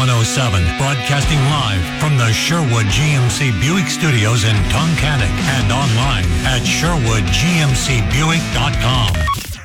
107, broadcasting live from the Sherwood GMC Buick Studios in Tunkhannock and online at SherwoodGMCBuick.com.